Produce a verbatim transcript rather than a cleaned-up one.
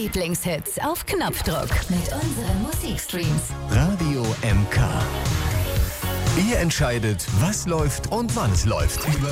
Lieblingshits auf Knopfdruck mit unseren Musikstreams. Radio M K. Ihr entscheidet, was läuft und wann es läuft. Über